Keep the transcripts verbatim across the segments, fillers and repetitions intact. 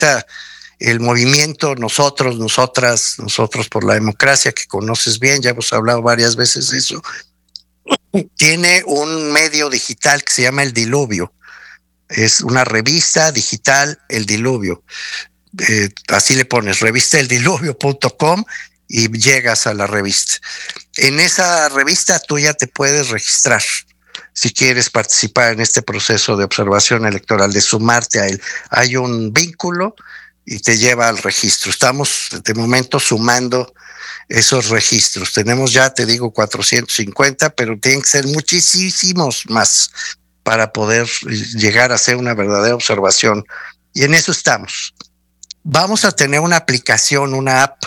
ahorita el movimiento, nosotros, nosotras, nosotros por la democracia, que conoces bien, ya hemos hablado varias veces de eso, tiene un medio digital que se llama El Diluvio. Es una revista digital, El Diluvio. Eh, así le pones revista el diluvio punto com y llegas a la revista. En esa revista tú ya te puedes registrar si quieres participar en este proceso de observación electoral, de sumarte a él. Hay un vínculo y te lleva al registro. Estamos de momento sumando esos registros. Tenemos ya, te digo, cuatrocientos cincuenta, pero tienen que ser muchísimos más para poder llegar a hacer una verdadera observación. Y en eso estamos. Vamos a tener una aplicación, una app,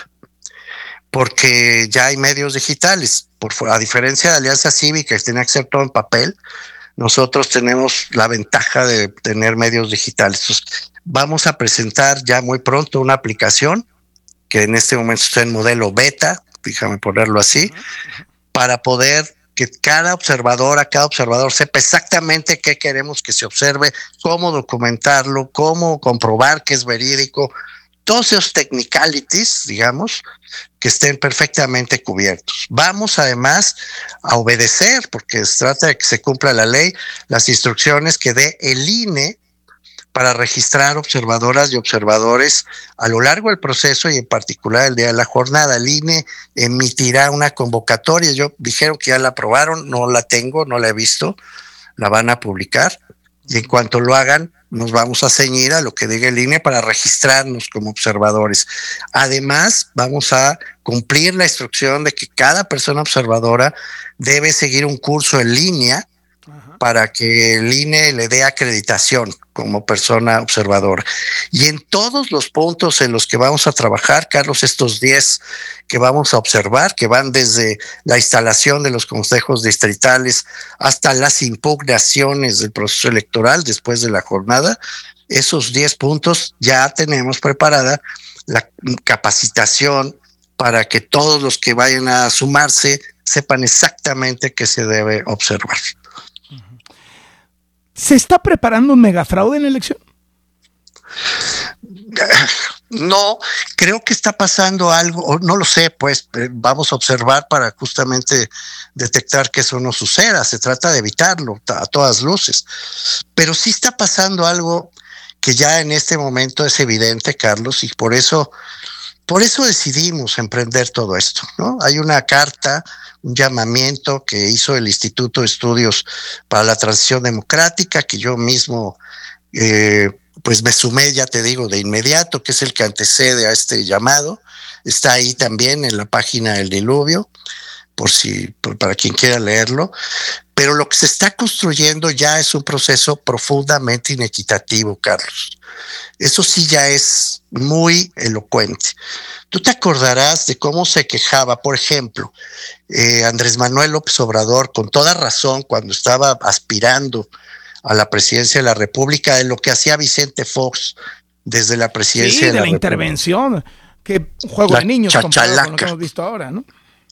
porque ya hay medios digitales. Por, a diferencia de Alianza Cívica, que tenía que ser todo en papel, nosotros tenemos la ventaja de tener medios digitales. Entonces, vamos a presentar ya muy pronto una aplicación que en este momento está en modelo beta, déjame ponerlo así, para poder que cada observadora, cada observador sepa exactamente qué queremos que se observe, cómo documentarlo, cómo comprobar que es verídico, todos esos technicalities, digamos, que estén perfectamente cubiertos. Vamos además a obedecer, porque se trata de que se cumpla la ley, las instrucciones que dé el I N E para registrar observadoras y observadores a lo largo del proceso y en particular el día de la jornada. El I N E emitirá una convocatoria. Yo dijeron que ya la aprobaron, no la tengo, no la he visto, la van a publicar y en cuanto lo hagan nos vamos a ceñir a lo que diga el I N E para registrarnos como observadores. Además, vamos a cumplir la instrucción de que cada persona observadora debe seguir un curso en línea para que el I N E le dé acreditación como persona observadora. Y en todos los puntos en los que vamos a trabajar, Carlos, estos diez que vamos a observar, que van desde la instalación de los consejos distritales hasta las impugnaciones del proceso electoral después de la jornada, esos diez puntos ya tenemos preparada la capacitación para que todos los que vayan a sumarse sepan exactamente qué se debe observar. ¿Se está preparando un megafraude en la elección? No, creo que está pasando algo, no lo sé, pues vamos a observar para justamente detectar que eso no suceda. Se trata de evitarlo a todas luces. Pero sí está pasando algo que ya en este momento es evidente, Carlos, y por eso, por eso decidimos emprender todo esto, ¿no? Hay una carta, un llamamiento que hizo el Instituto de Estudios para la Transición Democrática, que yo mismo eh, pues me sumé, ya te digo, de inmediato, que es el que antecede a este llamado. Está ahí también en la página del Diluvio, por si, por, para quien quiera leerlo. Pero lo que se está construyendo ya es un proceso profundamente inequitativo, Carlos. Eso sí ya es muy elocuente. Tú te acordarás de cómo se quejaba, por ejemplo, eh, Andrés Manuel López Obrador, con toda razón, cuando estaba aspirando a la presidencia de la República, de lo que hacía Vicente Fox desde la presidencia sí, de, de la, la intervención, que un juego la de niños comparado con lo que chachalaca. hemos visto ahora, ¿no?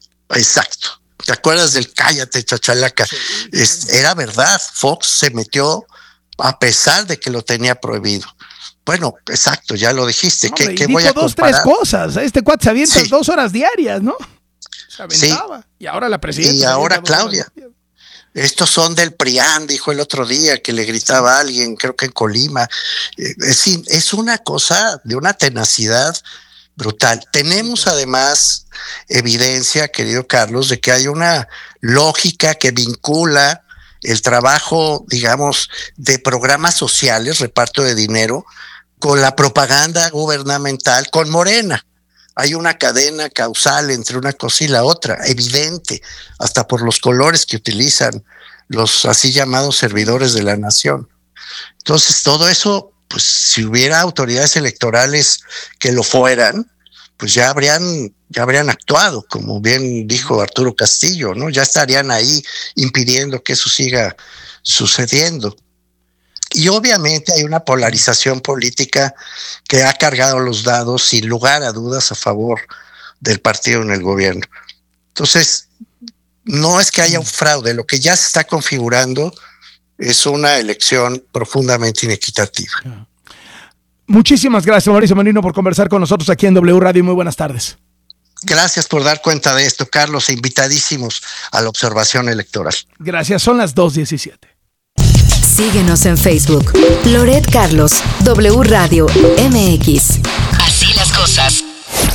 Exacto. ¿Te acuerdas del cállate, chachalaca? Sí, es, era verdad, Fox se metió a pesar de que lo tenía prohibido. Bueno, exacto, ya lo dijiste. No, ¿Qué, ¿qué voy a dos, comparar? tres cosas. Este cuate se avienta sí. dos horas diarias, ¿no? Se aventaba. Sí. Y ahora la presidenta. Y ahora Claudia. Estos son del PRIAN, dijo el otro día, que le gritaba a alguien, creo que en Colima. Es, es una cosa de una tenacidad brutal. Tenemos además evidencia, querido Carlos, de que hay una lógica que vincula el trabajo, digamos, de programas sociales, reparto de dinero, con la propaganda gubernamental, con Morena. Hay una cadena causal entre una cosa y la otra, evidente, hasta por los colores que utilizan los así llamados servidores de la nación. Entonces, todo eso, pues si hubiera autoridades electorales que lo fueran, pues ya habrían, ya habrían actuado, como bien dijo Arturo Castillo, ¿no? Ya estarían ahí impidiendo que eso siga sucediendo. Y obviamente hay una polarización política que ha cargado los dados sin lugar a dudas a favor del partido en el gobierno. Entonces, no es que haya un fraude, lo que ya se está configurando es una elección profundamente inequitativa. Muchísimas gracias, Mauricio Merino, por conversar con nosotros aquí en W Radio. Muy buenas tardes. Gracias por dar cuenta de esto, Carlos, e invitadísimos a la observación electoral. Gracias, son las dos diecisiete. Síguenos en Facebook, Loret Carlos, W Radio M X. Así las cosas.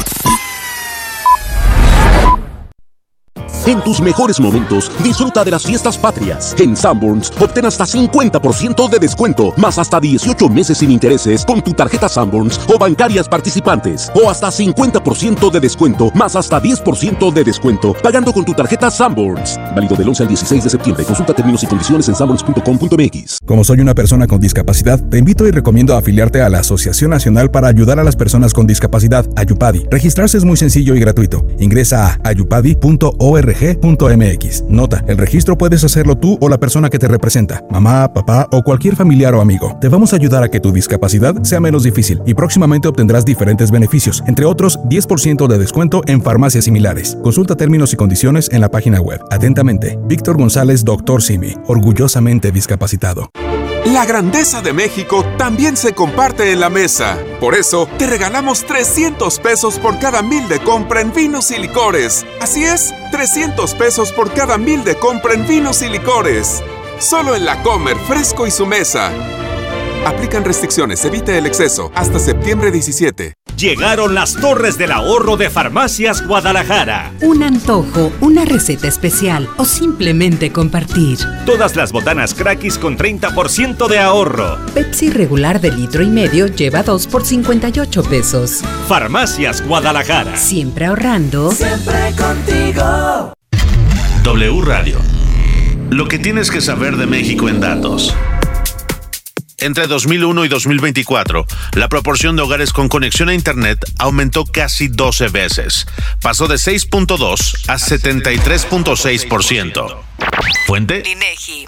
En tus mejores momentos, disfruta de las fiestas patrias. En Sanborns, obtén hasta cincuenta por ciento de descuento, más hasta dieciocho meses sin intereses con tu tarjeta Sanborns o bancarias participantes. O hasta cincuenta por ciento de descuento, más hasta diez por ciento de descuento, pagando con tu tarjeta Sanborns. Válido del once al dieciséis de septiembre. Consulta términos y condiciones en sanborns punto com punto m x. Como soy una persona con discapacidad, te invito y recomiendo afiliarte a la Asociación Nacional para Ayudar a las Personas con Discapacidad, Ayupadi. Registrarse es muy sencillo y gratuito. Ingresa a ayupadi punto org punto m x. Nota, el registro puedes hacerlo tú o la persona que te representa, mamá, papá o cualquier familiar o amigo. Te vamos a ayudar a que tu discapacidad sea menos difícil y próximamente obtendrás diferentes beneficios, entre otros diez por ciento de descuento en farmacias similares. Consulta términos y condiciones en la página web. Atentamente, Víctor González, doctor Simi, orgullosamente discapacitado. La grandeza de México también se comparte en la mesa. Por eso, te regalamos trescientos pesos por cada mil de compra en vinos y licores. Así es, trescientos pesos por cada mil de compra en vinos y licores. Solo en La Comer, Fresco y Su Mesa. Aplican restricciones, evite el exceso. Hasta septiembre diecisiete. Llegaron las Torres del Ahorro de Farmacias Guadalajara. Un antojo, una receta especial o simplemente compartir. Todas las botanas Crackis con treinta por ciento de ahorro. Pepsi regular de litro y medio lleva dos por cincuenta y ocho pesos. Farmacias Guadalajara. Siempre ahorrando. Siempre contigo. W Radio. Lo que tienes que saber de México en datos. Entre dos mil uno y dos mil veinticuatro, la proporción de hogares con conexión a Internet aumentó casi doce veces. Pasó de seis punto dos a setenta y tres punto seis por ciento. ¿Fuente? INEGI.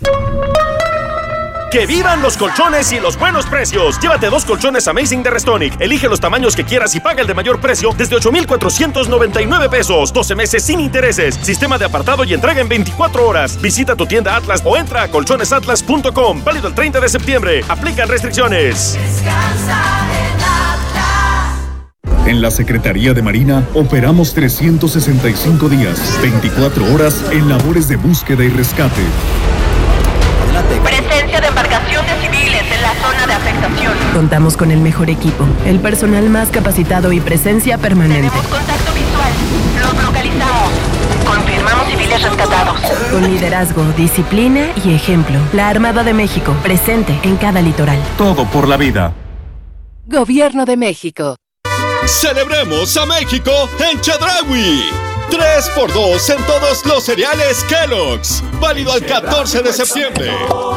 ¡Que vivan los colchones y los buenos precios! Llévate dos colchones Amazing de Restonic. Elige los tamaños que quieras y paga el de mayor precio desde ocho mil cuatrocientos noventa y nueve pesos. doce meses sin intereses. Sistema de apartado y entrega en veinticuatro horas. Visita tu tienda Atlas o entra a colchones atlas punto com. Válido el treinta de septiembre. Aplican restricciones. Descansa en Atlas. En la Secretaría de Marina operamos trescientos sesenta y cinco días, veinticuatro horas en labores de búsqueda y rescate. Presencia de embarcaciones civiles en la zona de afectación. Contamos con el mejor equipo, el personal más capacitado y presencia permanente. Tenemos contacto visual. Los localizamos. Confirmamos civiles rescatados. Con liderazgo, disciplina y ejemplo. La Armada de México, presente en cada litoral. Todo por la vida. Gobierno de México. ¡Celebremos a México en Chedraui! tres por dos en todos los cereales Kellogg's. Válido al catorce de septiembre.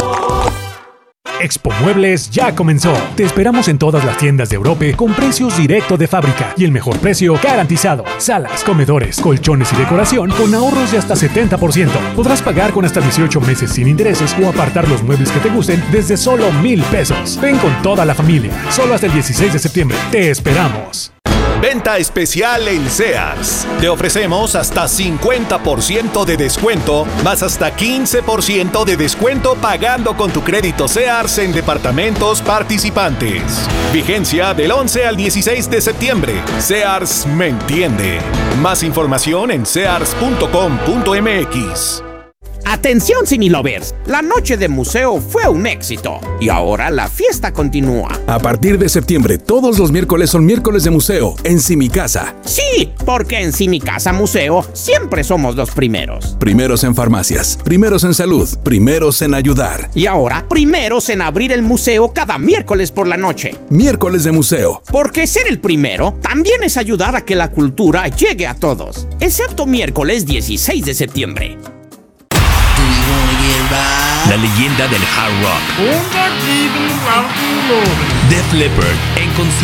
Expo Muebles ya comenzó. Te esperamos en todas las tiendas de Europa con precios directo de fábrica y el mejor precio garantizado. Salas, comedores, colchones y decoración con ahorros de hasta setenta por ciento. Podrás pagar con hasta dieciocho meses sin intereses o apartar los muebles que te gusten desde solo mil pesos. Ven con toda la familia. Solo hasta el dieciséis de septiembre. Te esperamos. Venta especial en Sears. Te ofrecemos hasta cincuenta por ciento de descuento, más hasta quince por ciento de descuento pagando con tu crédito Sears en departamentos participantes. Vigencia del once al dieciséis de septiembre. Sears me entiende. Más información en sears punto com punto m x. Atención Cinelovers, la noche de museo fue un éxito y ahora la fiesta continúa. A partir de septiembre, todos los miércoles son miércoles de museo en Simicasa. Sí, porque en Simicasa Museo siempre somos los primeros. Primeros en farmacias, primeros en salud, primeros en ayudar. Y ahora, primeros en abrir el museo cada miércoles por la noche. Miércoles de museo. Porque ser el primero también es ayudar a que la cultura llegue a todos. Excepto miércoles dieciséis de septiembre. La leyenda del hard rock. Def Leppard en concierto.